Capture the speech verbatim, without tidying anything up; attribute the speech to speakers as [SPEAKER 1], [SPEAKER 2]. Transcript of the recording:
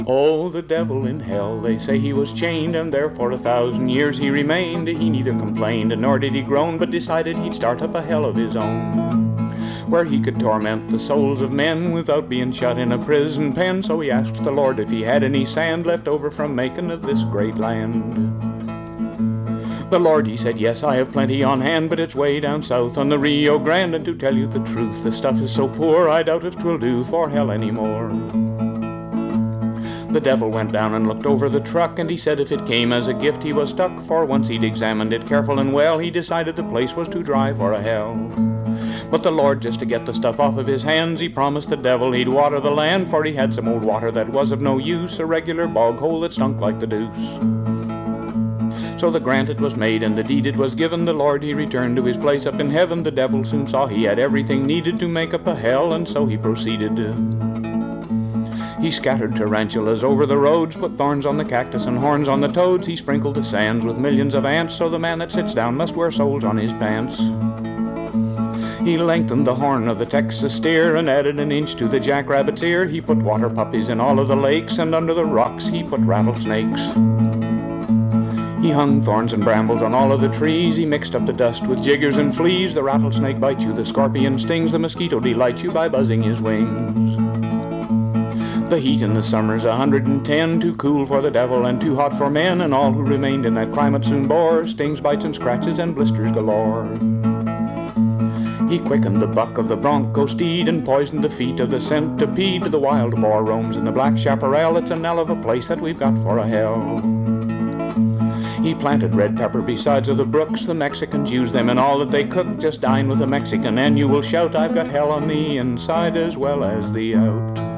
[SPEAKER 1] Oh, the devil in hell, they say he was chained, and there for a thousand years he remained. He neither complained, nor did he groan, but decided he'd start up a hell of his own, where he could torment the souls of men without being shut in a prison pen. So he asked the Lord if he had any sand left over from making of this great land. The Lord, he said, yes, I have plenty on hand, but it's way down south on the Rio Grande, and to tell you the truth, the stuff is so poor, I doubt if 'twill do for hell anymore. The devil went down and looked over the truck, and he said if it came as a gift he was stuck, for once he'd examined it careful and well, he decided the place was too dry for a hell. But the Lord, just to get the stuff off of his hands, he promised the devil he'd water the land, for he had some old water that was of no use, a regular bog hole that stunk like the deuce. So the grant it was made and the deed it was given, the Lord he returned to his place up in heaven. The devil soon saw he had everything needed to make up a hell, and so he proceeded. He scattered tarantulas over the roads, put thorns on the cactus and horns on the toads. He sprinkled the sands with millions of ants, so the man that sits down must wear soles on his pants. He lengthened the horn of the Texas steer and added an inch to the jackrabbit's ear. He put water puppies in all of the lakes, and under the rocks he put rattlesnakes. He hung thorns and brambles on all of the trees. He mixed up the dust with jiggers and fleas. The rattlesnake bites you, the scorpion stings, the mosquito delights you by buzzing his wings. The heat in the summer's a hundred and ten, too cool for the devil and too hot for men, and all who remained in that climate soon bore stings, bites and scratches and blisters galore. He quickened the buck of the bronco steed and poisoned the feet of the centipede. The wild boar roams in the black chaparral, it's an hell of a place that we've got for a hell. He planted red pepper besides of the brooks. The Mexicans use them in all that they cook. Just dine with a Mexican and you will shout, I've got hell on the inside as well as the out.